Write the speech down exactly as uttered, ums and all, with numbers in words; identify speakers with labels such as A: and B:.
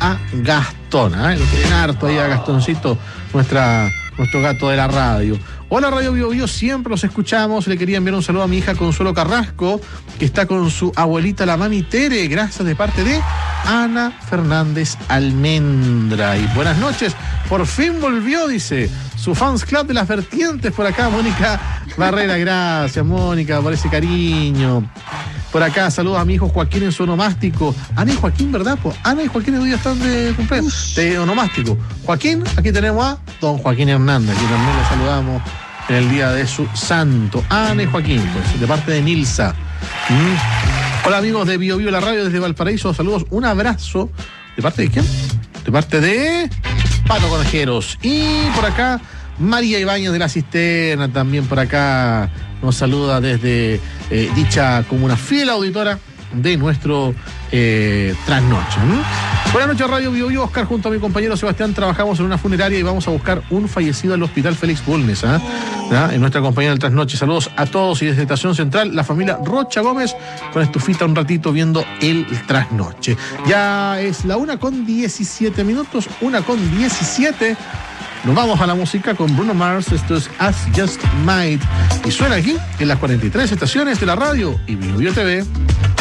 A: a Gastón, ¿eh? Lo quieren harto ahí a Gastoncito, nuestra, nuestro gato de la radio. Hola Radio Bio Bio, siempre los escuchamos. Le quería enviar un saludo a mi hija Consuelo Carrasco, que está con su abuelita la mami Tere, gracias de parte de Ana Fernández Almendra. Y buenas noches, por fin volvió, dice, su fans club de las vertientes por acá, Mónica Barrera. Gracias, Mónica, por ese cariño. Por acá, saludos a mi hijo Joaquín en su onomástico. Ana y Joaquín, ¿verdad? Pues Ana y Joaquín hoy día están de cumpleaños, de onomástico. Joaquín, aquí tenemos a don Joaquín Hernández, que también le saludamos en el día de su santo. Ana y Joaquín, pues, de parte de Nilsa. ¿Mm? Hola amigos de Bio Bio la radio desde Valparaíso, saludos, un abrazo. ¿De parte de quién? De parte de Pato Conejeros. Y por acá, María Ibáñez de la Cisterna, también por acá nos saluda desde eh, dicha como una fiel auditora de nuestro eh, trasnoche. ¿Mm? Buenas noches, Radio Bio Bio. Oscar, junto a mi compañero Sebastián, trabajamos en una funeraria y vamos a buscar un fallecido al Hospital Félix Bulnes, ¿eh? ¿Ah? En nuestra compañía del trasnoche. Saludos a todos y desde Estación Central, la familia Rocha Gómez, con estufita un ratito viendo el trasnoche. Ya es la una con diecisiete minutos, una con diecisiete. Nos vamos a la música con Bruno Mars. Esto es As Just Might y suena aquí en las cuarenta y tres estaciones de la radio y Bio Bio T V.